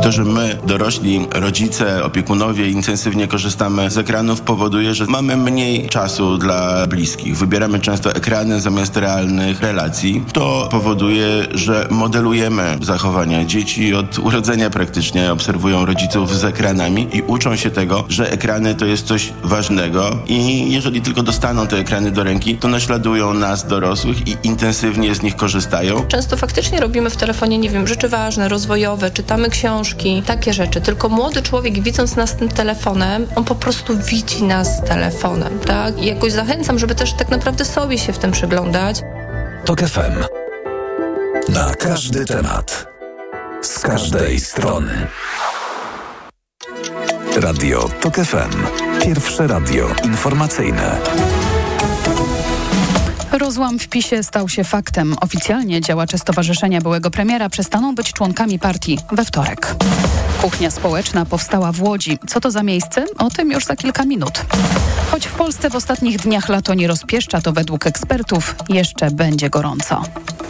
To, że my, dorośli, rodzice, opiekunowie intensywnie korzystamy z ekranów, powoduje, że mamy mniej czasu dla bliskich. Wybieramy często ekrany zamiast realnych relacji. To powoduje, że modelujemy zachowania. Dzieci od urodzenia praktycznie obserwują rodziców z ekranami i uczą się tego, że ekrany to jest coś ważnego i jeżeli tylko dostaną te ekrany do ręki, to naśladują nas, dorosłych, i intensywnie z nich korzystają. Często faktycznie robimy w telefonie, nie wiem, rzeczy ważne, rozwojowe, czytamy książki, takie rzeczy. Tylko młody człowiek, widząc nas tym telefonem, on po prostu widzi nas telefonem, tak? I jakoś zachęcam, żeby też tak naprawdę sobie się w tym przyglądać. TOK FM. Na każdy temat. Z każdej strony. Radio TOK FM. Pierwsze radio informacyjne. Rozłam w PiS-ie stał się faktem. Oficjalnie działacze stowarzyszenia byłego premiera przestaną być członkami partii we wtorek. Kuchnia społeczna powstała w Łodzi. Co to za miejsce? O tym już za kilka minut. Choć w Polsce w ostatnich dniach lato nie rozpieszcza, to według ekspertów jeszcze będzie gorąco.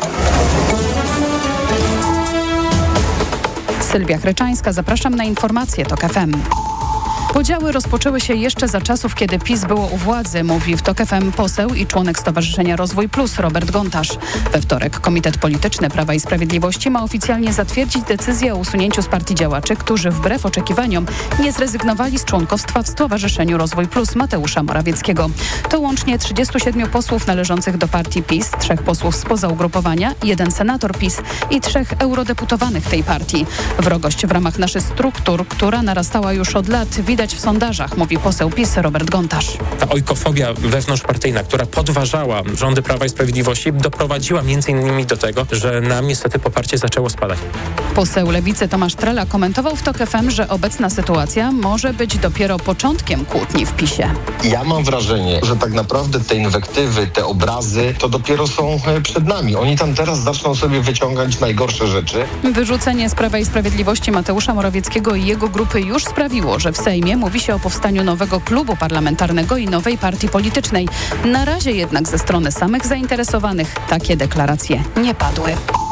Sylwia Chryczańska, zapraszam na informacje TOK FM. Podziały rozpoczęły się jeszcze za czasów, kiedy PiS było u władzy, mówi w TOK FM poseł i członek Stowarzyszenia Rozwój Plus Robert Gontarz. We wtorek Komitet Polityczny Prawa i Sprawiedliwości ma oficjalnie zatwierdzić decyzję o usunięciu z partii działaczy, którzy wbrew oczekiwaniom nie zrezygnowali z członkostwa w Stowarzyszeniu Rozwój Plus Mateusza Morawieckiego. To łącznie 37 posłów należących do partii PiS, 3 posłów spoza ugrupowania, 1 senator PiS i 3 eurodeputowanych tej partii. Wrogość w ramach naszych struktur, która narastała już od lat, widać w sondażach, mówi poseł PiS Robert Gontarz. Ta ojkofobia wewnątrzpartyjna, która podważała rządy Prawa i Sprawiedliwości, doprowadziła m.in. do tego, że nam niestety poparcie zaczęło spadać. Poseł Lewicy Tomasz Trela komentował w TOK FM, że obecna sytuacja może być dopiero początkiem kłótni w PiS-ie. Ja mam wrażenie, że tak naprawdę te inwektywy, te obrazy, to dopiero są przed nami. Oni tam teraz zaczną sobie wyciągać najgorsze rzeczy. Wyrzucenie z Prawa i Sprawiedliwości Mateusza Morawieckiego i jego grupy już sprawiło, że w Sejmie mówi się o powstaniu nowego klubu parlamentarnego i nowej partii politycznej. Na razie jednak ze strony samych zainteresowanych takie deklaracje nie padły.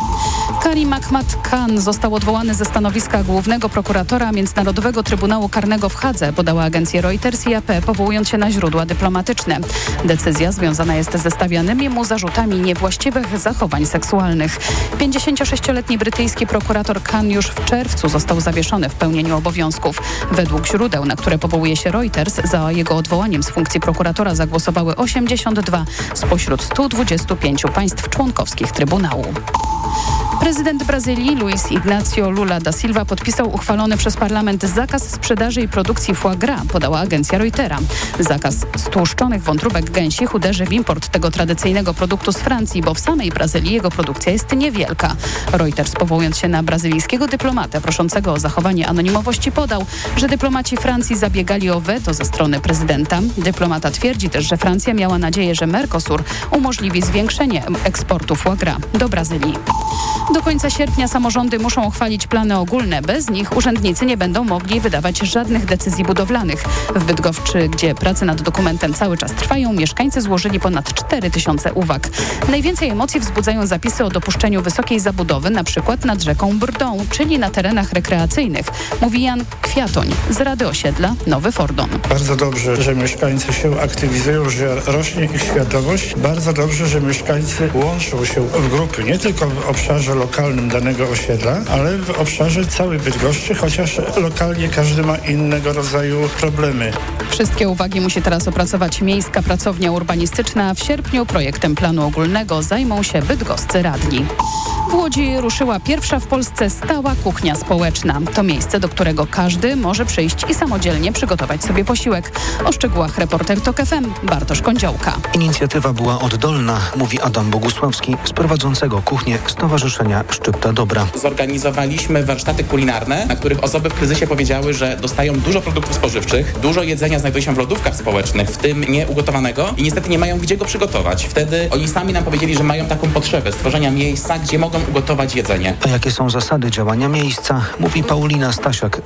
Karim Ahmad Khan został odwołany ze stanowiska głównego prokuratora Międzynarodowego Trybunału Karnego w Hadze, podała agencja Reuters i AP, powołując się na źródła dyplomatyczne. Decyzja związana jest ze stawianymi mu zarzutami niewłaściwych zachowań seksualnych. 56-letni brytyjski prokurator Khan już w czerwcu został zawieszony w pełnieniu obowiązków. Według źródeł, na które powołuje się Reuters, za jego odwołaniem z funkcji prokuratora zagłosowały 82 spośród 125 państw członkowskich Trybunału. Prezydent Brazylii Luiz Inácio Lula da Silva podpisał uchwalony przez parlament zakaz sprzedaży i produkcji foie gras, podała agencja Reutera. Zakaz stłuszczonych wątróbek gęsich uderzy w import tego tradycyjnego produktu z Francji, bo w samej Brazylii jego produkcja jest niewielka. Reuters, powołując się na brazylijskiego dyplomatę proszącego o zachowanie anonimowości, podał, że dyplomaci Francji zabiegali o weto ze strony prezydenta. Dyplomata twierdzi też, że Francja miała nadzieję, że Mercosur umożliwi zwiększenie eksportu foie gras do Brazylii. Do końca sierpnia samorządy muszą uchwalić plany ogólne. Bez nich urzędnicy nie będą mogli wydawać żadnych decyzji budowlanych. W Bydgoszczy, gdzie prace nad dokumentem cały czas trwają, mieszkańcy złożyli ponad 4000 uwag. Najwięcej emocji wzbudzają zapisy o dopuszczeniu wysokiej zabudowy, na przykład nad rzeką Brdą, czyli na terenach rekreacyjnych, mówi Jan Kwiatoń z Rady Osiedla Nowy Fordon. Bardzo dobrze, że mieszkańcy się aktywizują, że rośnie ich świadomość. Bardzo dobrze, że mieszkańcy łączą się w grupy, nie tylko w obszarze lokalnym danego osiedla, ale w obszarze całej Bydgoszczy, chociaż lokalnie każdy ma innego rodzaju problemy. Wszystkie uwagi musi teraz opracować Miejska Pracownia Urbanistyczna. W sierpniu projektem planu ogólnego zajmą się bydgoscy radni. W Łodzi ruszyła pierwsza w Polsce stała kuchnia społeczna. To miejsce, do którego każdy może przyjść i samodzielnie przygotować sobie posiłek. O szczegółach reporter TOK FM Bartosz Kądziołka. Inicjatywa była oddolna, mówi Adam Bogusławski z prowadzącego kuchnię Stowarzyszenia Szczypta Dobra. Zorganizowaliśmy warsztaty kulinarne, na których osoby w kryzysie powiedziały, że dostają dużo produktów spożywczych, dużo jedzenia znajduje się w lodówkach społecznych, w tym nieugotowanego i niestety nie mają gdzie go przygotować. Wtedy oni sami nam powiedzieli, że mają taką potrzebę stworzenia miejsca, gdzie mogą ugotować jedzenie. A jakie są zasady działania miejsca, mówi Paulina Stasiak ze Stowarzyszenia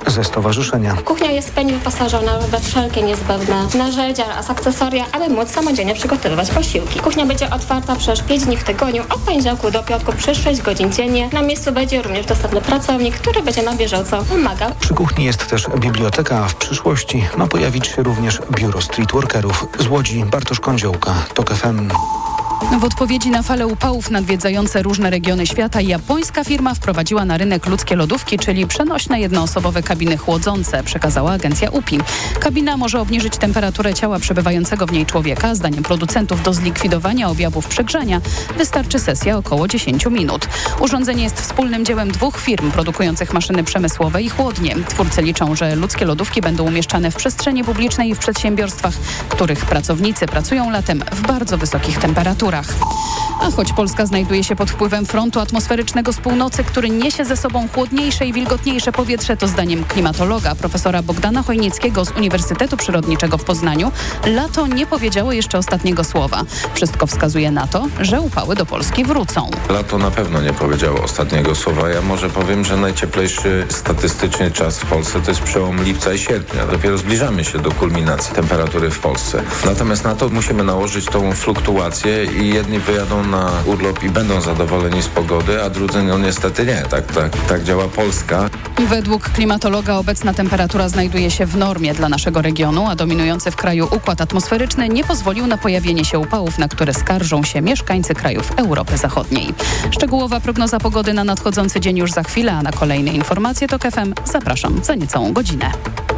stowarzyszenia. Kuchnia jest w pełni wyposażona we wszelkie niezbędne narzędzia oraz akcesoria, aby móc samodzielnie przygotowywać posiłki. Kuchnia będzie otwarta przez 5 dni w tygodniu, od poniedziałku do piątku przez 6 godzin dziennie. Na miejscu będzie również dostępny pracownik, który będzie na bieżąco pomagał. Przy kuchni jest też biblioteka, a w przyszłości ma pojawić się również biuro streetworkerów. Z Łodzi Bartosz Kądziołka, TOK FM. W odpowiedzi na falę upałów nadwiedzające różne regiony świata japońska firma wprowadziła na rynek ludzkie lodówki, czyli przenośne jednoosobowe kabiny chłodzące, przekazała agencja UPI. Kabina może obniżyć temperaturę ciała przebywającego w niej człowieka. Zdaniem producentów do zlikwidowania objawów przegrzania wystarczy sesja około 10 minut. Urządzenie jest wspólnym dziełem 2 firm produkujących maszyny przemysłowe i chłodnie. Twórcy liczą, że ludzkie lodówki będą umieszczane w przestrzeni publicznej i w przedsiębiorstwach, których pracownicy pracują latem w bardzo wysokich temperaturach. A choć Polska znajduje się pod wpływem frontu atmosferycznego z północy, który niesie ze sobą chłodniejsze i wilgotniejsze powietrze, to zdaniem klimatologa profesora Bogdana Chojnickiego z Uniwersytetu Przyrodniczego w Poznaniu lato nie powiedziało jeszcze ostatniego słowa. Wszystko wskazuje na to, że upały do Polski wrócą. Lato na pewno nie powiedziało ostatniego słowa. Ja może powiem, że najcieplejszy statystycznie czas w Polsce to jest przełom lipca i sierpnia. Dopiero zbliżamy się do kulminacji temperatury w Polsce. Natomiast na to musimy nałożyć tą fluktuację i jedni wyjadą na urlop i będą zadowoleni z pogody, a drudzy no niestety nie. Tak działa Polska. Według klimatologa obecna temperatura znajduje się w normie dla naszego regionu, a dominujący w kraju układ atmosferyczny nie pozwolił na pojawienie się upałów, na które skarżą się mieszkańcy krajów Europy Zachodniej. Szczegółowa prognoza pogody na nadchodzący dzień już za chwilę, a na kolejne informacje TOK FM zapraszam za niecałą godzinę.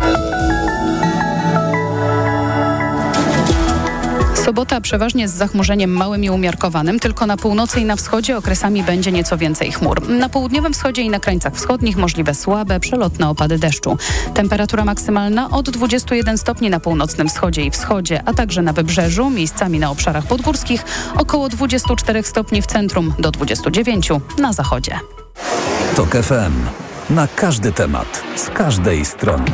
Sobota przeważnie z zachmurzeniem małym i umiarkowanym, tylko na północy i na wschodzie okresami będzie nieco więcej chmur. Na południowym wschodzie i na krańcach wschodnich możliwe słabe, przelotne opady deszczu. Temperatura maksymalna od 21 stopni na północnym wschodzie i wschodzie, a także na wybrzeżu, miejscami na obszarach podgórskich, około 24 stopni w centrum do 29 na zachodzie. TOK FM. Na każdy temat, z każdej strony.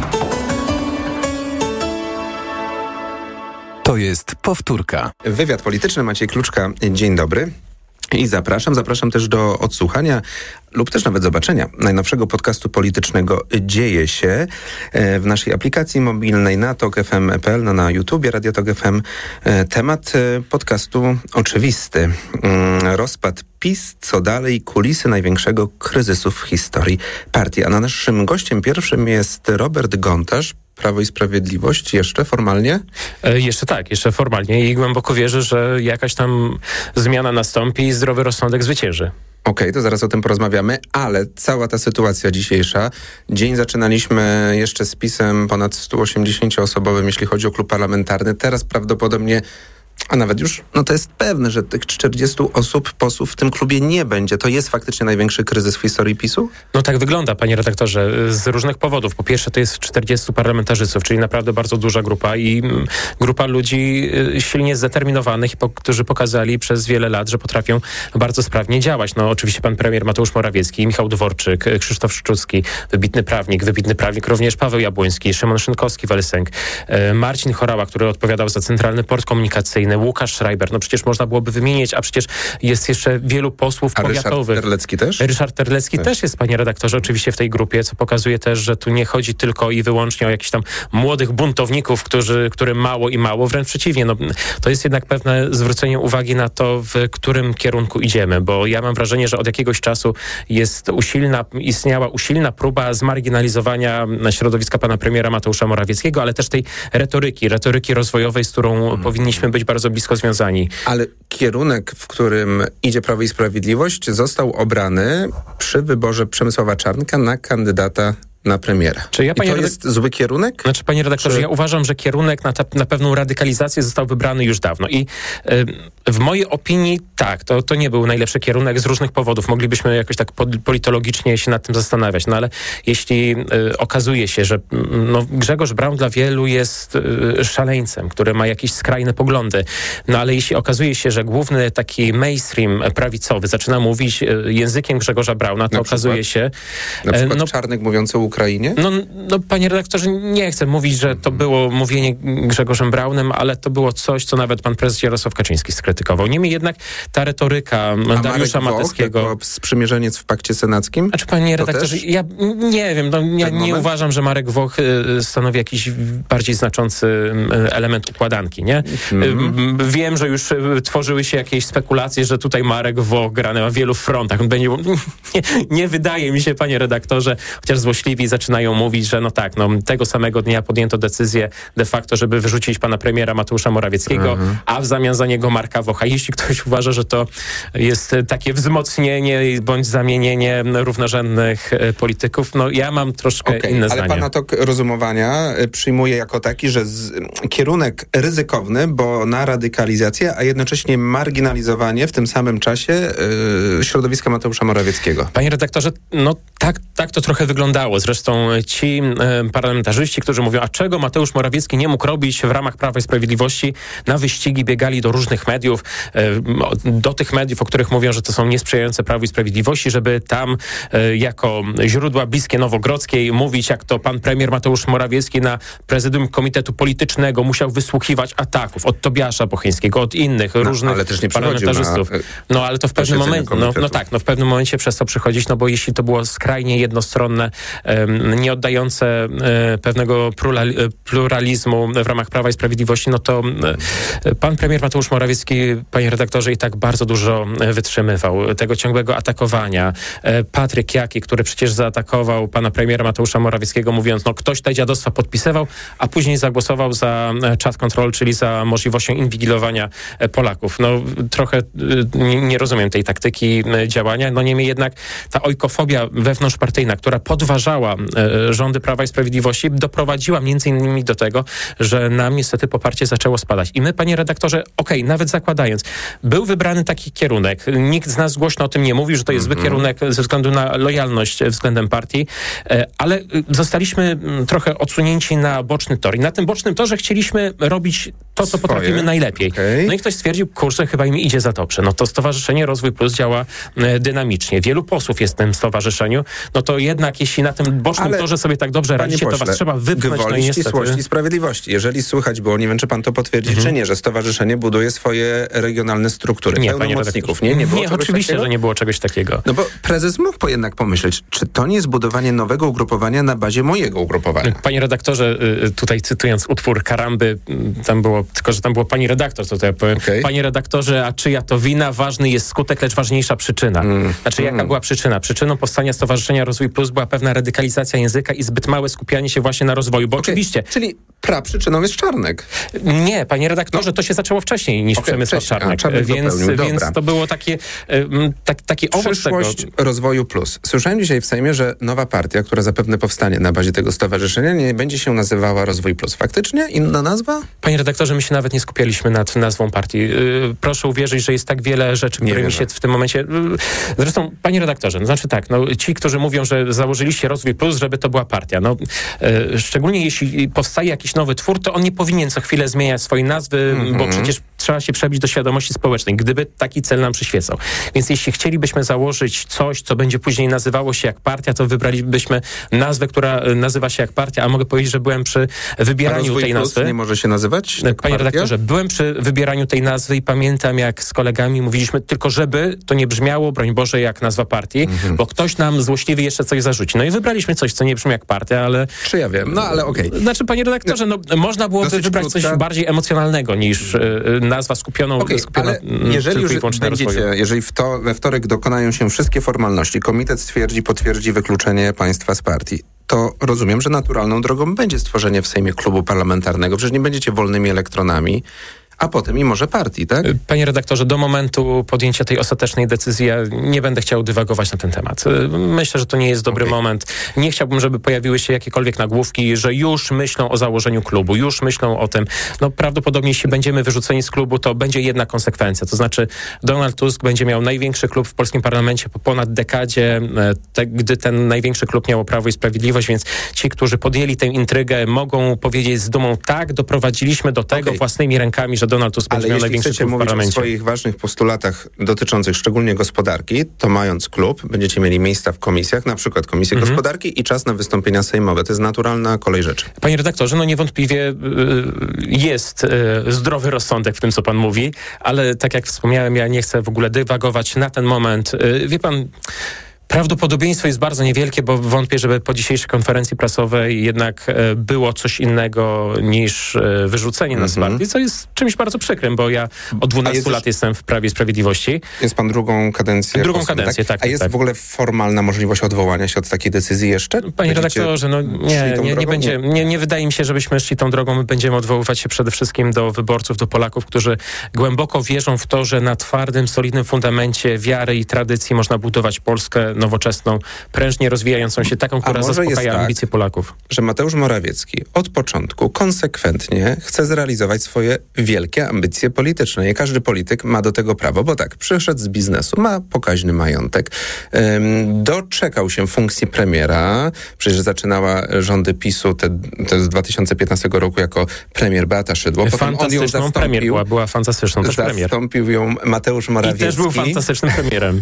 To jest powtórka. Wywiad polityczny, Maciej Kluczka. Dzień dobry. I zapraszam też do odsłuchania lub też nawet zobaczenia najnowszego podcastu politycznego Dzieje się w naszej aplikacji mobilnej na TOK.FM.pl, na YouTubie Radio TOK FM. Temat podcastu oczywisty. Rozpad PiS, co dalej, kulisy największego kryzysu w historii partii. A naszym gościem pierwszym jest Robert Gontarz, Prawo i Sprawiedliwość, jeszcze formalnie? Jeszcze formalnie i głęboko wierzę, że jakaś tam zmiana nastąpi i zdrowy rozsądek zwycięży. Okej, to zaraz o tym porozmawiamy, ale cała ta sytuacja dzisiejsza, dzień zaczynaliśmy jeszcze z PiS-em ponad 180-osobowym, jeśli chodzi o klub parlamentarny, teraz prawdopodobnie, a nawet już, to jest pewne, że tych 40 osób, posłów w tym klubie nie będzie. To jest faktycznie największy kryzys w historii PiS-u? No tak wygląda, panie redaktorze, z różnych powodów. Po pierwsze, to jest 40 parlamentarzystów, czyli naprawdę bardzo duża grupa i grupa ludzi silnie zdeterminowanych, którzy pokazali przez wiele lat, że potrafią bardzo sprawnie działać. No oczywiście pan premier Mateusz Morawiecki, Michał Dworczyk, Krzysztof Szczucki, wybitny prawnik również Paweł Jabłoński, Szymon Szynkowski-Welsenk, Marcin Chorała, który odpowiadał za Centralny Port Komunikacyjny, Łukasz Schreiber, przecież można byłoby wymienić, a przecież jest jeszcze wielu posłów powiatowych. Ryszard Terlecki też? Ryszard Terlecki też jest, panie redaktorze, oczywiście w tej grupie, co pokazuje też, że tu nie chodzi tylko i wyłącznie o jakichś tam młodych buntowników, którym mało, wręcz przeciwnie. To jest jednak pewne zwrócenie uwagi na to, w którym kierunku idziemy, bo ja mam wrażenie, że od jakiegoś czasu istniała usilna próba zmarginalizowania środowiska pana premiera Mateusza Morawieckiego, ale też tej retoryki rozwojowej, z którą powinniśmy być bardzo blisko związani. Ale kierunek, w którym idzie Prawo i Sprawiedliwość, został obrany przy wyborze Przemysława Czarnka na kandydata na premiera. Jest zły kierunek? Panie redaktorze, ja uważam, że kierunek na pewną radykalizację został wybrany już dawno i w mojej opinii tak, to nie był najlepszy kierunek z różnych powodów. Moglibyśmy jakoś tak politologicznie się nad tym zastanawiać, ale jeśli okazuje się, że Grzegorz Braun dla wielu jest szaleńcem, który ma jakieś skrajne poglądy, ale jeśli okazuje się, że główny taki mainstream prawicowy zaczyna mówić językiem Grzegorza Brauna, to okazuje się... Na przykład Czarnek mówiący o Ukrainie Ukrainie? No, panie redaktorze, nie chcę mówić, że to było mówienie Grzegorzem Braunem, ale to było coś, co nawet pan prezes Jarosław Kaczyński skrytykował. Niemniej jednak ta retoryka Dariusza Mateckiego... Jako sprzymierzeniec w pakcie senackim? Znaczy, panie redaktorze, ja nie wiem, ja nie uważam, że Marek Woch stanowi jakiś bardziej znaczący element układanki, nie? Wiem, że już tworzyły się jakieś spekulacje, że tutaj Marek Woch gra na wielu frontach. Nie wydaje mi się, panie redaktorze, chociaż złośliwi zaczynają mówić, że tego samego dnia podjęto decyzję de facto, żeby wyrzucić pana premiera Mateusza Morawieckiego, a w zamian za niego Marka Wocha. Jeśli ktoś uważa, że to jest takie wzmocnienie bądź zamienienie równorzędnych polityków, ja mam troszkę inne zdanie. Ale pana tok rozumowania przyjmuje jako taki, że kierunek ryzykowny, bo na radykalizację, a jednocześnie marginalizowanie w tym samym czasie środowiska Mateusza Morawieckiego. Panie redaktorze, tak to trochę wyglądało. Zresztą ci parlamentarzyści, którzy mówią, a czego Mateusz Morawiecki nie mógł robić w ramach Prawa i Sprawiedliwości, na wyścigi biegali do różnych mediów, do tych mediów, o których mówią, że to są niesprzyjające Prawu i Sprawiedliwości, żeby tam jako źródła bliskie Nowogrodzkiej mówić, jak to pan premier Mateusz Morawiecki na prezydium Komitetu Politycznego musiał wysłuchiwać ataków od Tobiasza Bocheńskiego, od innych różnych ale też nie parlamentarzystów. Ale to w pewnym momencie, w pewnym momencie przez to przychodzić, bo jeśli to było skrajnie jednostronne, nie oddające pewnego pluralizmu w ramach Prawa i Sprawiedliwości, to pan premier Mateusz Morawiecki, panie redaktorze, i tak bardzo dużo wytrzymywał tego ciągłego atakowania. Patryk Jaki, który przecież zaatakował pana premiera Mateusza Morawieckiego, mówiąc, ktoś te dziadostwa podpisywał, a później zagłosował za chat control, czyli za możliwością inwigilowania Polaków. Trochę nie rozumiem tej taktyki działania. Niemniej jednak ta ojkofobia wewnątrzpartyjna, która podważała rządy Prawa i Sprawiedliwości, doprowadziła między innymi do tego, że nam niestety poparcie zaczęło spadać. I my, panie redaktorze, nawet zakładając, był wybrany taki kierunek, nikt z nas głośno o tym nie mówił, że to jest zły kierunek ze względu na lojalność względem partii, ale zostaliśmy trochę odsunięci na boczny tor. I na tym bocznym torze chcieliśmy robić to, co potrafimy najlepiej. I ktoś stwierdził, kurczę, chyba im idzie za dobrze. To Stowarzyszenie Rozwój Plus działa dynamicznie. Wielu posłów jest w tym stowarzyszeniu. To jednak, jeśli na tym bocznym torze sobie tak dobrze radzicie, to was trzeba wypchnąć. Gwoli ścisłości i sprawiedliwości. Jeżeli słychać było, nie wiem, czy pan to potwierdzi, czy nie, że stowarzyszenie buduje swoje regionalne struktury. Nie, pełnomocników. Nie, oczywiście, takiego? Że nie było czegoś takiego. Bo prezes mógł jednak pomyśleć, czy to nie jest budowanie nowego ugrupowania na bazie mojego ugrupowania. Panie redaktorze, tutaj cytując utwór Karamby, tam było pani redaktor, to ja powiem. Panie redaktorze, a czyja to wina? Ważny jest skutek, lecz ważniejsza przyczyna. Jaka była przyczyna? Przyczyną powstania Stowarzyszenia Rozwój Plus była pewna radykalizacja języka i zbyt małe skupianie się właśnie na rozwoju, bo oczywiście... Czyli praprzyczyną jest Czarnek. Nie, panie redaktorze, to się zaczęło wcześniej niż Przemysław Czarnek. Więc to było taki owoc tego. Przyszłość Rozwoju Plus. Słyszałem dzisiaj w Sejmie, że nowa partia, która zapewne powstanie na bazie tego stowarzyszenia, nie będzie się nazywała Rozwój Plus. Faktycznie? Inna nazwa? Panie redaktorze, my się nawet nie skupialiśmy nad nazwą partii. Proszę uwierzyć, że jest tak wiele rzeczy, którymi się w tym momencie... Zresztą, panie redaktorze, ci, którzy mówią, że założyliście Rozwój Plus, żeby to była partia. Szczególnie jeśli powstaje jakiś nowy twór, to on nie powinien co chwilę zmieniać swojej nazwy, bo przecież trzeba się przebić do świadomości społecznej, gdyby taki cel nam przyświecał. Więc jeśli chcielibyśmy założyć coś, co będzie później nazywało się jak partia, to wybralibyśmy nazwę, która nazywa się jak partia, a mogę powiedzieć, że byłem przy wybieraniu tej nazwy. Nie może się nazywać? Panie redaktorze, byłem przy wybieraniu tej nazwy i pamiętam, jak z kolegami mówiliśmy, tylko żeby to nie brzmiało, broń Boże, jak nazwa partii, bo ktoś nam złośliwy jeszcze coś zarzuci. I wybraliśmy coś, co nie brzmi jak partia, ale... Czy ja wiem, ale okej. Panie redaktorze, można byłoby wybrać coś bardziej emocjonalnego niż nazwa skupioną ale jeżeli już jeżeli we wtorek dokonają się wszystkie formalności, komitet potwierdzi wykluczenie państwa z partii, to rozumiem, że naturalną drogą będzie stworzenie w Sejmie klubu parlamentarnego. Przecież nie będziecie wolnymi elektronami, a potem i może partii, tak? Panie redaktorze, do momentu podjęcia tej ostatecznej decyzji ja nie będę chciał dywagować na ten temat. Myślę, że to nie jest dobry moment. Nie chciałbym, żeby pojawiły się jakiekolwiek nagłówki, że już myślą o założeniu klubu, już myślą o tym. Prawdopodobnie jeśli będziemy wyrzuceni z klubu, to będzie jedna konsekwencja. To znaczy Donald Tusk będzie miał największy klub w polskim parlamencie po ponad dekadzie, gdy ten największy klub miało Prawo i Sprawiedliwość, więc ci, którzy podjęli tę intrygę, mogą powiedzieć z dumą, tak, doprowadziliśmy do tego własnymi rękami, że Donald Tusk będzie miał największy klub w parlamencie. Ale jeśli chcecie mówić o swoich ważnych postulatach dotyczących szczególnie gospodarki, to mając klub, będziecie mieli miejsca w komisjach, na przykład Komisję Gospodarki i czas na wystąpienia sejmowe. To jest naturalna kolej rzeczy. Panie redaktorze, no niewątpliwie jest zdrowy rozsądek w tym, co pan mówi, ale tak jak wspomniałem, ja nie chcę w ogóle dywagować na ten moment. Wie pan... Prawdopodobieństwo jest bardzo niewielkie, bo wątpię, żeby po dzisiejszej konferencji prasowej jednak było coś innego niż wyrzucenie nas z partii, co jest czymś bardzo przykrym, bo ja od 12 lat jestem w Prawie i Sprawiedliwości. Jest pan drugą kadencję? Drugą kadencję, tak. A jest w ogóle formalna możliwość odwołania się od takiej decyzji jeszcze? Panie redaktorze, no nie będzie. Nie wydaje mi się, żebyśmy szli tą drogą. My będziemy odwoływać się przede wszystkim do wyborców, do Polaków, którzy głęboko wierzą w to, że na twardym, solidnym fundamencie wiary i tradycji można budować Polskę nowoczesną, prężnie rozwijającą się, taką, która zaspokaja ambicje Polaków. Że Mateusz Morawiecki od początku konsekwentnie chce zrealizować swoje wielkie ambicje polityczne. Nie każdy polityk ma do tego prawo, bo tak, przyszedł z biznesu, ma pokaźny majątek, doczekał się funkcji premiera, przecież zaczynała rządy PiS-u to z 2015 roku jako premier Beata Szydło. Potem on ją zastąpił. Była fantastyczną też premier. Zastąpił ją Mateusz Morawiecki. I też był fantastycznym premierem.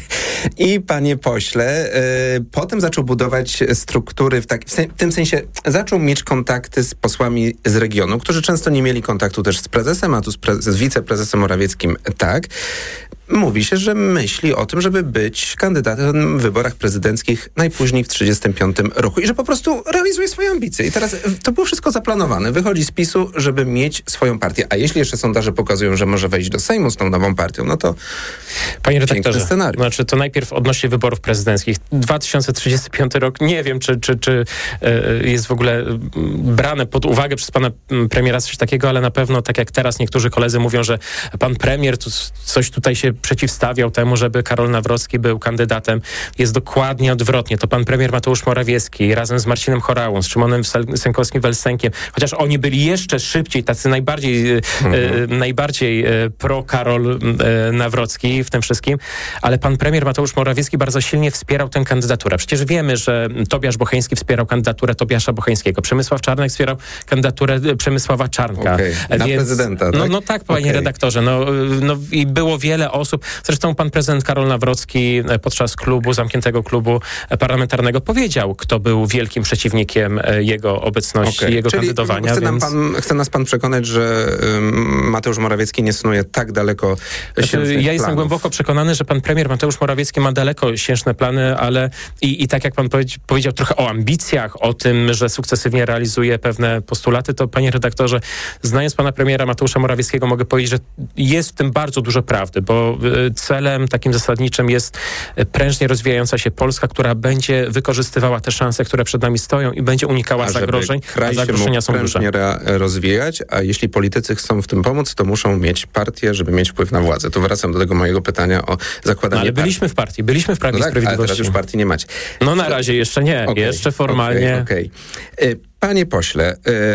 I panie pośle, potem zaczął budować struktury, w tym sensie zaczął mieć kontakty z posłami z regionu, którzy często nie mieli kontaktu też z prezesem, a tu z wiceprezesem Morawieckim tak. Mówi się, że myśli o tym, żeby być kandydatem w wyborach prezydenckich najpóźniej w 1935 roku i że po prostu realizuje swoje ambicje. I teraz to było wszystko zaplanowane. Wychodzi z PiS-u, żeby mieć swoją partię. A jeśli jeszcze sondaże pokazują, że może wejść do Sejmu z tą nową partią, no to panie redaktorze, znaczy to najpierw odnośnie wyborów prezydenckich. 2035 rok, nie wiem, czy jest w ogóle brane pod uwagę przez pana premiera coś takiego, ale na pewno, tak jak teraz niektórzy koledzy mówią, że pan premier tu coś tutaj się przeciwstawiał temu, żeby Karol Nawrocki był kandydatem. Jest dokładnie odwrotnie. To pan premier Mateusz Morawiecki razem z Marcinem Horałą, z Szymonem Sękowskim-Welsenkiem, chociaż oni byli jeszcze szybciej, tacy najbardziej pro-Karol Nawrocki w tym wszystkim, ale pan premier Mateusz Morawiecki bardzo silnie wspierał tę kandydaturę. Przecież wiemy, że Tobiasz Bocheński wspierał kandydaturę Tobiasza Bocheńskiego. Przemysław Czarnek wspierał kandydaturę Przemysława Czarnka. Na prezydenta, tak? No tak, panie redaktorze. No i było wiele osób. Zresztą pan prezydent Karol Nawrocki podczas zamkniętego klubu parlamentarnego powiedział, kto był wielkim przeciwnikiem jego obecności, jego kandydowania. Chce nas pan przekonać, że Mateusz Morawiecki nie snuje tak daleko siężnych Ja jestem głęboko przekonany, że pan premier Mateusz Morawiecki ma dalekosiężne plany, ale i tak jak pan powiedział trochę o ambicjach, o tym, że sukcesywnie realizuje pewne postulaty, to panie redaktorze, znając pana premiera Mateusza Morawieckiego, mogę powiedzieć, że jest w tym bardzo dużo prawdy, bo celem takim zasadniczym jest prężnie rozwijająca się Polska, która będzie wykorzystywała te szanse, które przed nami stoją i będzie unikała zagrożeń, a zagrożenia są duże. Rozwijać, a jeśli politycy chcą w tym pomóc, to muszą mieć partię, żeby mieć wpływ na władzę. Tu wracam do tego mojego pytania o zakładanie ale byliśmy w partii, byliśmy w Prawie i Sprawiedliwości. Ale teraz już partii nie macie. No na razie jeszcze nie, jeszcze formalnie. Panie pośle,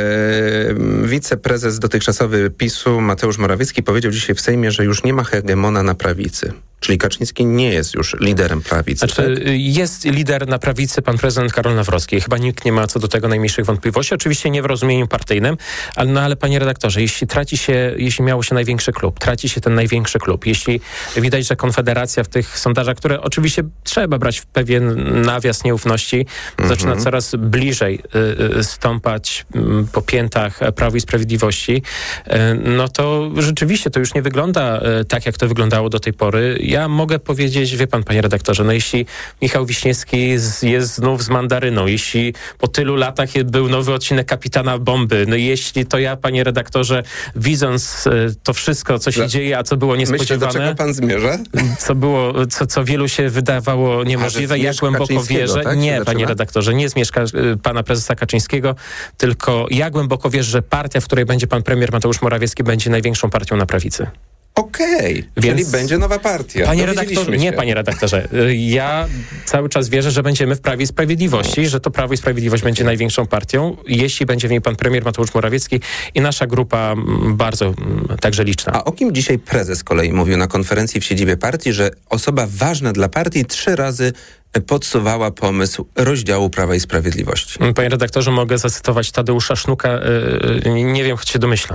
wiceprezes dotychczasowy PiS-u Mateusz Morawiecki powiedział dzisiaj w Sejmie, że już nie ma hegemona na prawicy. Czyli Kaczyński nie jest już liderem prawicy. Jest lider na prawicy pan prezydent Karol Nawrocki. Chyba nikt nie ma co do tego najmniejszych wątpliwości. Oczywiście nie w rozumieniu partyjnym, ale panie redaktorze, jeśli miało się największy klub, traci się ten największy klub. Jeśli widać, że Konfederacja w tych sondażach, które oczywiście trzeba brać w pewien nawias nieufności, zaczyna coraz bliżej stąpać po piętach Prawu i Sprawiedliwości, no to rzeczywiście to już nie wygląda tak, jak to wyglądało do tej pory. Ja mogę powiedzieć, wie pan, panie redaktorze, no jeśli Michał Wiśniewski jest znów z mandaryną, jeśli po tylu latach był nowy odcinek Kapitana Bomby, no jeśli to ja, panie redaktorze, widząc to wszystko, co się dzieje, a co było niespodziewane... Myślę, do czego pan zmierza? Co wielu się wydawało niemożliwe, ja głęboko wierzę... Tak? Nie, panie redaktorze, nie zmierzcha pana prezesa Kaczyńskiego, tylko ja głęboko wierzę, że partia, w której będzie pan premier Mateusz Morawiecki, będzie największą partią na prawicy. Czyli będzie nowa partia. Panie redaktorze. Ja cały czas wierzę, że będziemy w Prawie i Sprawiedliwości, że to Prawo i Sprawiedliwość będzie największą partią, jeśli będzie w niej pan premier Mateusz Morawiecki i nasza grupa bardzo także liczna. A o kim dzisiaj prezes z kolei mówił na konferencji w siedzibie partii, że osoba ważna dla partii 3 razy podsuwała pomysł rozdziału Prawa i Sprawiedliwości? Panie redaktorze, mogę zacytować Tadeusza Sznuka. Nie wiem, choć się domyślam.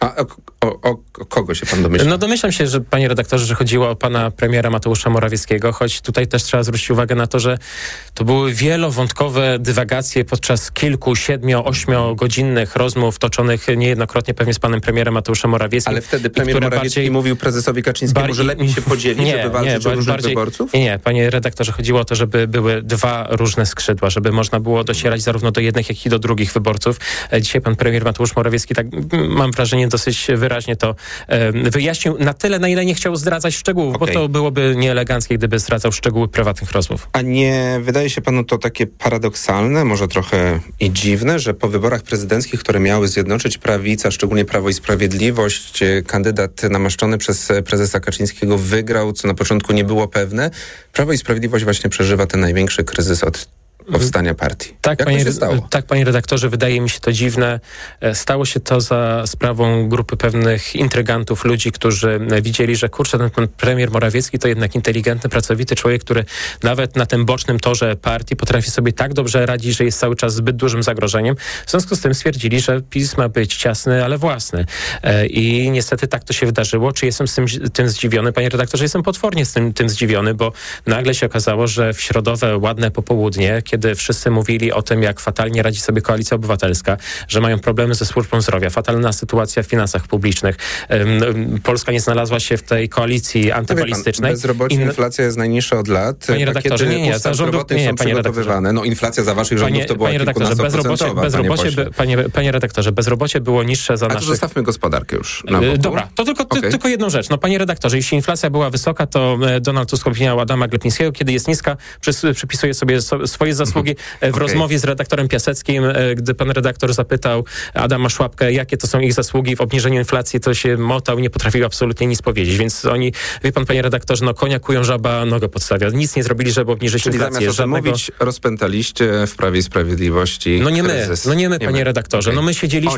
A o kogo się pan domyśla? No domyślam się, że panie redaktorze, że chodziło o pana premiera Mateusza Morawieckiego, choć tutaj też trzeba zwrócić uwagę na to, że to były wielowątkowe dywagacje podczas kilku, 7-8-godzinnych rozmów toczonych niejednokrotnie pewnie z panem premierem Mateuszem Morawieckim. Ale wtedy premier Morawiecki mówił prezesowi Kaczyńskiemu, że lepiej się podzielić, żeby walczyć o różnych wyborców? Nie, panie redaktorze, chodziło o to, żeby były dwa różne skrzydła, żeby można było docierać zarówno do jednych, jak i do drugich wyborców. Dzisiaj pan premier Mateusz Morawiecki, tak mam wrażenie, dosyć wyraźnie to wyjaśnił, na tyle, na ile nie chciał zdradzać szczegółów, bo to byłoby nieeleganckie, gdyby zdradzał szczegóły prywatnych rozmów. A nie wydaje się panu to takie paradoksalne, może trochę i dziwne, że po wyborach prezydenckich, które miały zjednoczyć prawicę, szczególnie Prawo i Sprawiedliwość, kandydat namaszczony przez prezesa Kaczyńskiego wygrał, co na początku nie było pewne. Prawo i Sprawiedliwość właśnie przeżywa ten największy kryzys od powstania partii. Tak, jak to się stało? Tak, panie redaktorze, wydaje mi się to dziwne. Stało się to za sprawą grupy pewnych intrygantów, ludzi, którzy widzieli, że kurczę, ten pan premier Morawiecki to jednak inteligentny, pracowity człowiek, który nawet na tym bocznym torze partii potrafi sobie tak dobrze radzić, że jest cały czas zbyt dużym zagrożeniem. W związku z tym stwierdzili, że PiS ma być ciasny, ale własny. I niestety tak to się wydarzyło. Czy jestem tym zdziwiony? Panie redaktorze, jestem potwornie tym zdziwiony, bo nagle się okazało, że w środowe, ładne popołudnie, kiedy wszyscy mówili o tym, jak fatalnie radzi sobie Koalicja Obywatelska, że mają problemy ze służbą zdrowia, fatalna sytuacja w finansach publicznych. Polska nie znalazła się w tej koalicji antybalistycznej. Bezrobocie, inflacja jest najniższa od lat. Panie redaktorze, nie, za rządów nie, panie redaktorze. No inflacja za waszych rządów to była panie redaktorze, bezrobocie było niższe za naszych... naszych... zostawmy gospodarkę już. Dobra, to tylko jedną rzecz. No panie redaktorze, jeśli inflacja była wysoka, to Donald Tusk obwiniał Adama Glapińskiego, kiedy jest niska, przypisuje sobie swoje zasługi. W rozmowie z redaktorem Piaseckim, gdy pan redaktor zapytał Adama Szłapkę, jakie to są ich zasługi w obniżeniu inflacji, to się motał, nie potrafił absolutnie nic powiedzieć. Więc oni, wie pan, panie redaktorze, no konia kują, żaba nogę podstawia. Nic nie zrobili, żeby obniżyć inflację. Zamiast o tym mówić, rozpętaliście w Prawie i Sprawiedliwości No nie my, panie redaktorze. No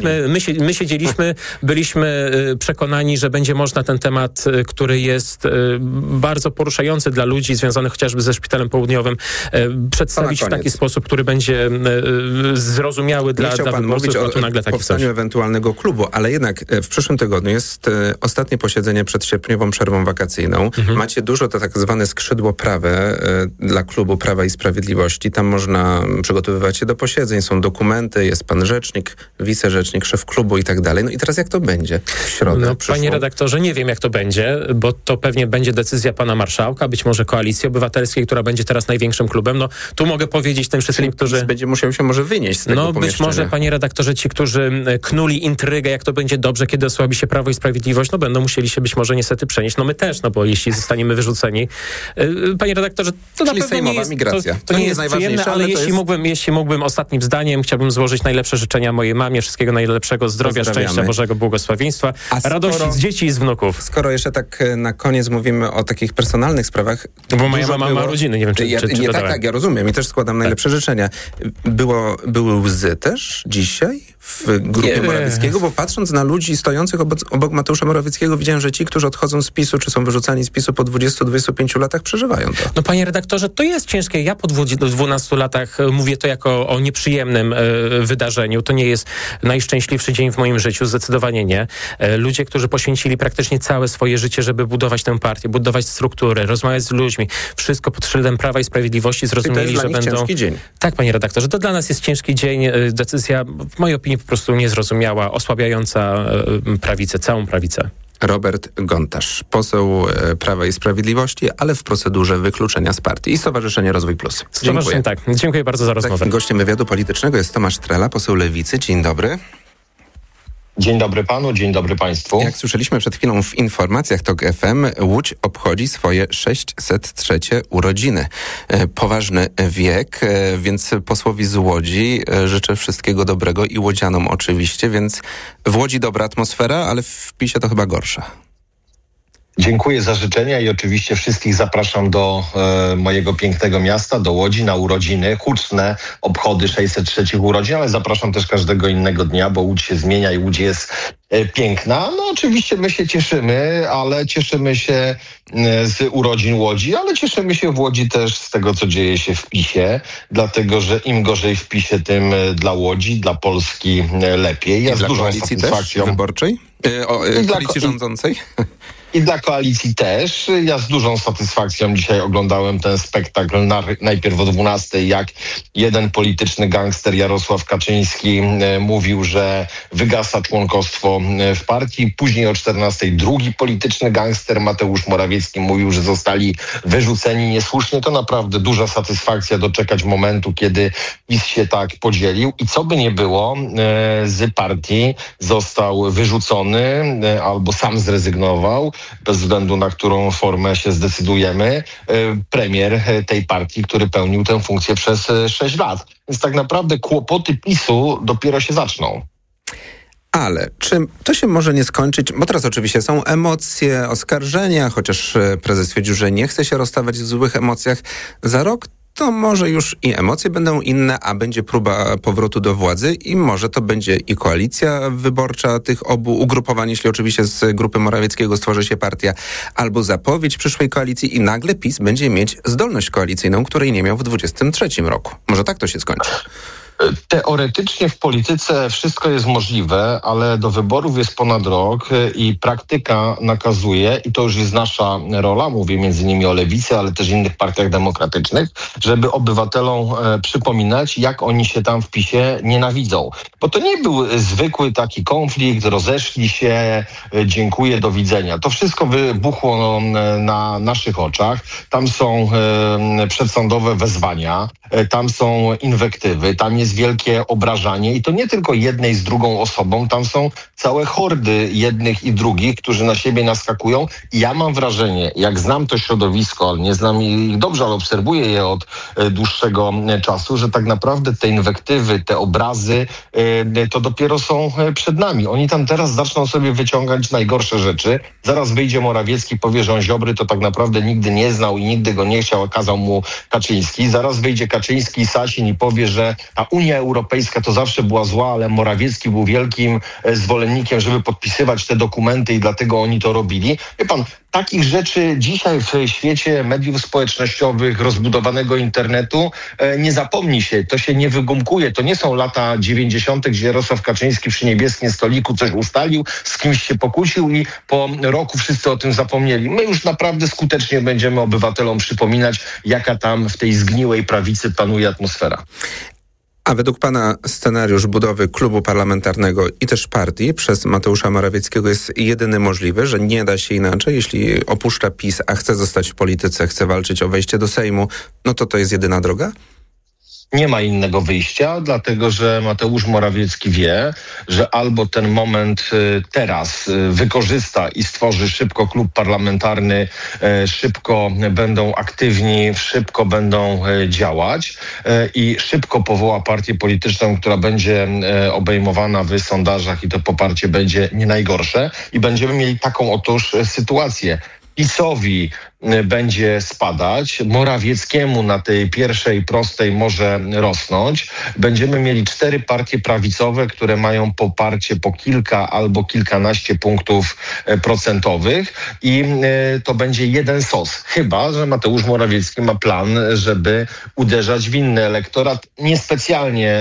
my siedzieliśmy, byliśmy przekonani, że będzie można ten temat, który jest bardzo poruszający dla ludzi, związany chociażby ze Szpitalem Południowym, przedstawić w taki sposób, który będzie zrozumiały dla wyborców, a tu nagle taki powstaniu ewentualnego klubu, ale jednak w przyszłym tygodniu jest ostatnie posiedzenie przed sierpniową przerwą wakacyjną. Macie dużo to tak zwane skrzydło prawe dla klubu Prawa i Sprawiedliwości. Tam można przygotowywać się do posiedzeń, są dokumenty, jest pan rzecznik, wicerzecznik, szef klubu i tak dalej. No i teraz jak to będzie w środę? No, panie redaktorze, nie wiem jak to będzie, bo to pewnie będzie decyzja pana marszałka, być może Koalicji Obywatelskiej, która będzie teraz największym klubem. No tu mogę powiedzieć tym wszystkim, którzy... będzie musiał się może wynieść z tego być może, panie redaktorze, ci, którzy knuli intrygę, jak to będzie dobrze, kiedy osłabi się Prawo i Sprawiedliwość, no będą musieli się być może niestety przenieść. No my też, no bo jeśli zostaniemy wyrzuceni. Panie redaktorze, to na pewno nie jest... migracja. To nie jest przyjemne, ale jeśli mógłbym ostatnim zdaniem, chciałbym złożyć najlepsze życzenia mojej mamie, wszystkiego najlepszego, zdrowia, szczęścia, Bożego błogosławieństwa, radości z dzieci i z wnuków. Skoro jeszcze tak na koniec mówimy o takich personalnych sprawach... Bo moja mama ma rodziny, nie wiem, czy tak, ja rozumiem i też składam najlepsze życzenia. Były łzy też dzisiaj w grupie Morawieckiego, bo patrząc na ludzi stojących obok Mateusza Morawieckiego, widziałem, że ci, którzy odchodzą z PiS-u, czy są wyrzucani z PiS-u po 20-25 latach, przeżywają to. No panie redaktorze, to jest ciężkie. Ja po 12 latach mówię to jako o nieprzyjemnym wydarzeniu. To nie jest najszczęśliwszy dzień w moim życiu, zdecydowanie nie. Ludzie, którzy poświęcili praktycznie całe swoje życie, żeby budować tę partię, budować struktury, rozmawiać z ludźmi, wszystko pod szyldem Prawa i Sprawiedliwości, zrozumieli, że będą... ciężki dzień. Tak, panie redaktorze, to dla nas jest ciężki dzień. Decyzja, w mojej opinii, po prostu niezrozumiała, osłabiająca prawicę, całą prawicę. Robert Gontarz, poseł Prawa i Sprawiedliwości, ale w procedurze wykluczenia z partii i Stowarzyszenie Rozwój Plus. Dziękuję. Tak. Dziękuję bardzo za rozmowę. Gościem wywiadu politycznego jest Tomasz Trela, poseł Lewicy. Dzień dobry. Dzień dobry panu, dzień dobry państwu. Jak słyszeliśmy przed chwilą w informacjach TOK FM, Łódź obchodzi swoje 603 urodziny. Poważny wiek, więc posłowi z Łodzi życzę wszystkiego dobrego i łodzianom oczywiście, więc w Łodzi dobra atmosfera, ale w PiS-ie to chyba gorsza. Dziękuję za życzenia i oczywiście wszystkich zapraszam do mojego pięknego miasta, do Łodzi na urodziny, huczne obchody 603 urodzin, ale zapraszam też każdego innego dnia, bo Łódź się zmienia i Łódź jest piękna. No oczywiście my się cieszymy, ale cieszymy się z urodzin Łodzi, ale cieszymy się w Łodzi też z tego, co dzieje się w PiS-ie, dlatego że im gorzej w PiS-ie, tym dla Łodzi, dla Polski lepiej. Ja z dużą satysfakcją... wyborczej? Koalicji rządzącej? I dla koalicji też. Ja z dużą satysfakcją dzisiaj oglądałem ten spektakl najpierw o 12:00, jak jeden polityczny gangster Jarosław Kaczyński mówił, że wygasa członkostwo w partii. Później o 14:00 drugi polityczny gangster Mateusz Morawiecki mówił, że zostali wyrzuceni niesłusznie. To naprawdę duża satysfakcja doczekać momentu, kiedy PiS się tak podzielił. I co by nie było, z partii został wyrzucony albo sam zrezygnował, bez względu na którą formę się zdecydujemy, premier tej partii, który pełnił tę funkcję przez 6 lat. Więc tak naprawdę kłopoty PiS-u dopiero się zaczną. Ale czy to się może nie skończyć, bo teraz oczywiście są emocje, oskarżenia, chociaż prezes twierdził, że nie chce się rozstawać w złych emocjach. Za rok to może już i emocje będą inne, a będzie próba powrotu do władzy i może to będzie i koalicja wyborcza tych obu ugrupowań, jeśli oczywiście z grupy Morawieckiego stworzy się partia, albo zapowiedź przyszłej koalicji i nagle PiS będzie mieć zdolność koalicyjną, której nie miał w 2023 roku. Może tak to się skończy. Teoretycznie w polityce wszystko jest możliwe, ale do wyborów jest ponad rok i praktyka nakazuje, i to już jest nasza rola, mówię między innymi o Lewicy, ale też innych partiach demokratycznych, żeby obywatelom przypominać, jak oni się tam w PiS-ie nienawidzą. Bo to nie był zwykły taki konflikt, rozeszli się, dziękuję, do widzenia. To wszystko wybuchło na naszych oczach. Tam są przedsądowe wezwania, tam są inwektywy, tam jest wielkie obrażanie i to nie tylko jednej z drugą osobą, tam są całe hordy jednych i drugich, którzy na siebie naskakują. I ja mam wrażenie, jak znam to środowisko, nie znam ich dobrze, ale obserwuję je od dłuższego czasu, że tak naprawdę te inwektywy, te obrazy, to dopiero są przed nami. Oni tam teraz zaczną sobie wyciągać najgorsze rzeczy. Zaraz wyjdzie Morawiecki, powie, że on Ziobry to tak naprawdę nigdy nie znał i nigdy go nie chciał, a kazał mu Kaczyński. Zaraz wyjdzie Kaczyński i Sasin i powie, że ta Unia Europejska to zawsze była zła, ale Morawiecki był wielkim zwolennikiem, żeby podpisywać te dokumenty i dlatego oni to robili. Wie pan, takich rzeczy dzisiaj w świecie mediów społecznościowych, rozbudowanego internetu nie zapomni się, to się nie wygumkuje. To nie są lata 90., gdzie Jarosław Kaczyński przy niebieskim stoliku coś ustalił, z kimś się pokłócił i po roku wszyscy o tym zapomnieli. My już naprawdę skutecznie będziemy obywatelom przypominać, jaka tam w tej zgniłej prawicy panuje atmosfera. A według pana scenariusz budowy klubu parlamentarnego i też partii przez Mateusza Morawieckiego jest jedyny możliwy, że nie da się inaczej, jeśli opuszcza PiS, a chce zostać w polityce, chce walczyć o wejście do Sejmu, no to jest jedyna droga? Nie ma innego wyjścia, dlatego że Mateusz Morawiecki wie, że albo ten moment teraz wykorzysta i stworzy szybko klub parlamentarny, szybko będą aktywni, szybko będą działać i szybko powoła partię polityczną, która będzie obejmowana w sondażach i to poparcie będzie nie najgorsze i będziemy mieli taką otóż sytuację. PiS-owi będzie spadać, Morawieckiemu na tej pierwszej prostej może rosnąć. Będziemy mieli 4 partie prawicowe, które mają poparcie po kilka albo kilkanaście punktów procentowych i to będzie jeden sos. Chyba że Mateusz Morawiecki ma plan, żeby uderzać w inny elektorat. Niespecjalnie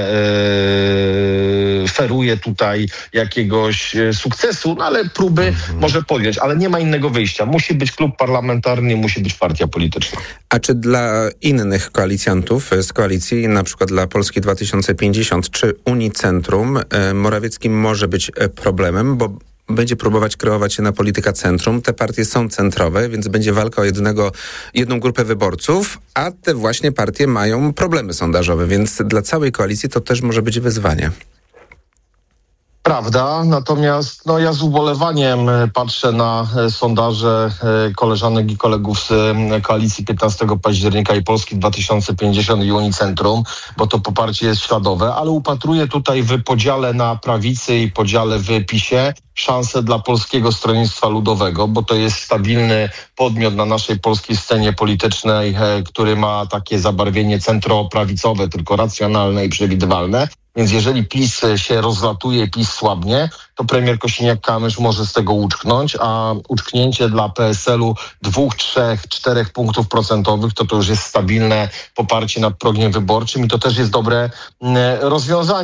feruje tutaj jakiegoś sukcesu, no ale próby może podjąć, ale nie ma innego wyjścia. Musi być klub parlamentarny, musi być partia polityczna. A czy dla innych koalicjantów z koalicji, na przykład dla Polski 2050 czy Unii Centrum, Morawiecki może być problemem, bo będzie próbować kreować się na polityka centrum. Te partie są centrowe, więc będzie walka o jedną grupę wyborców, a te właśnie partie mają problemy sondażowe, więc dla całej koalicji to też może być wyzwanie. Prawda, natomiast ja z ubolewaniem patrzę na sondaże koleżanek i kolegów z koalicji 15 października i Polski 2050 i Unii Centrum, bo to poparcie jest śladowe, ale upatruję tutaj w podziale na prawicy i podziale w PiS-ie szansę dla Polskiego Stronnictwa Ludowego, bo to jest stabilny podmiot na naszej polskiej scenie politycznej, który ma takie zabarwienie centroprawicowe, tylko racjonalne i przewidywalne. Więc jeżeli PiS się rozlatuje, PiS słabnie, to premier Kosiniak-Kamysz może z tego uczknąć, a uczknięcie dla PSL-u 2, 3, 4 punktów procentowych to już jest stabilne poparcie nad progiem wyborczym i to też jest dobre rozwiązanie.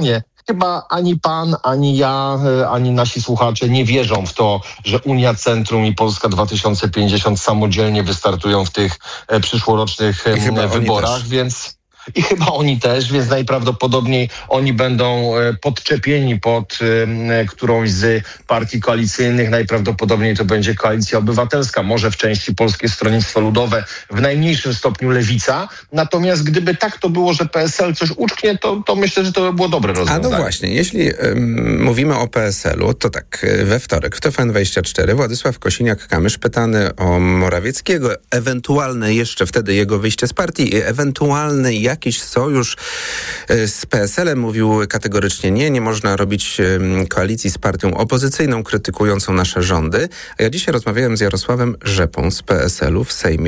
chyba ani pan, ani ja, ani nasi słuchacze nie wierzą w to, że Unia Centrum i Polska 2050 samodzielnie wystartują w tych przyszłorocznych wyborach, więc... I chyba oni też, więc najprawdopodobniej oni będą podczepieni pod którąś z partii koalicyjnych. Najprawdopodobniej to będzie Koalicja Obywatelska, może w części Polskie Stronnictwo Ludowe, w najmniejszym stopniu Lewica. Natomiast gdyby tak to było, że PSL coś uczknie, to myślę, że to by było dobre rozwiązanie. A no właśnie, jeśli mówimy o PSL-u, to tak, we wtorek w TVN24 Władysław Kosiniak-Kamysz pytany o Morawieckiego, ewentualne jeszcze wtedy jego wyjście z partii, ewentualny jakiś sojusz z PSL-em, mówił kategorycznie nie można robić koalicji z partią opozycyjną krytykującą nasze rządy. A ja dzisiaj rozmawiałem z Jarosławem Rzepą z PSL-u w Sejmie.